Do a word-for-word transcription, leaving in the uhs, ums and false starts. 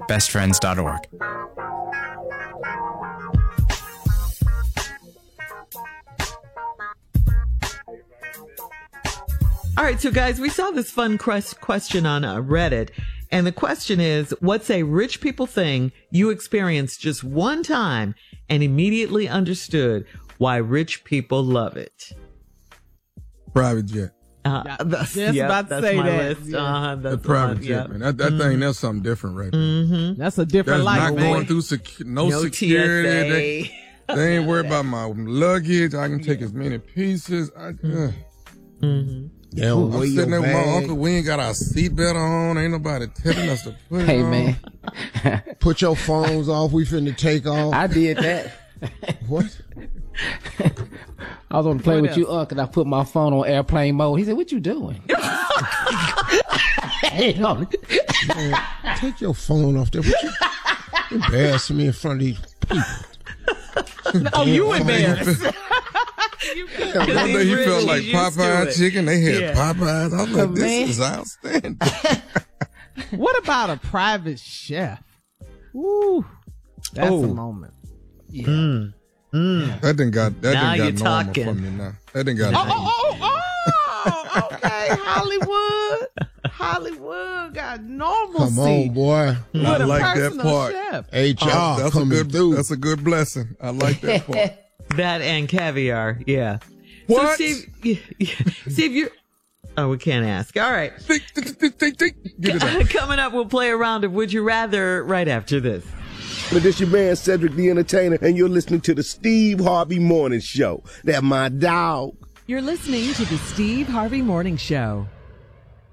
best friends dot org. All right, so guys, we saw this fun quest- question on uh, Reddit, and the question is, what's a rich people thing you experienced just one time and immediately understood why rich people love it? Private jet. Uh, Yeah, that's, just yep, about to that's say my that. list. Yeah. Uh, The that's private one, jet, yep. man. That, that Mm-hmm. thing, that's something different right there. Mm-hmm. That's a different That's life, not man. going through secu- no, No security. T S A. They, they ain't worried about my luggage. I can take as many pieces. I, uh, Mm-hmm. They don't I'm weigh sitting there your with my bag. uncle. We ain't got our seatbelt on. Ain't nobody telling us to put it Hey, on. man. Put your phones off. We finna take off. I did that. What? I was on the plane What with you, Unc, and I put my phone on airplane mode. He said, "What you doing?" Hey, no. Man, take your phone off there. What you embarrassing me in front of these people? Oh, you Damn, embarrassed. No wonder he he's felt rich, like he's used to Popeye it. chicken. They had Yeah. Popeyes. I was like, this man. is outstanding. What about a private chef? Woo, that's Oh. a moment. Yeah. Mm. Mm. That didn't got that Now didn't you're got normal talking. from you now. That didn't got Oh, normal. oh, oh, oh, okay. Hollywood, Hollywood got normalcy. Come on, boy. With I a like that personal part. chef. H R Oh, that's a coming good. through. That's a good blessing. I like that part. That and caviar, yeah. What? So Steve, yeah, yeah. Steve, you. Oh, we can't ask. All right. Think, think, think, think, think. Get it out. Coming up, we'll play a round of Would You Rather right after this. But this your man Cedric the Entertainer, and you're listening to the Steve Harvey Morning Show. That my dog. You're listening to the Steve Harvey Morning Show.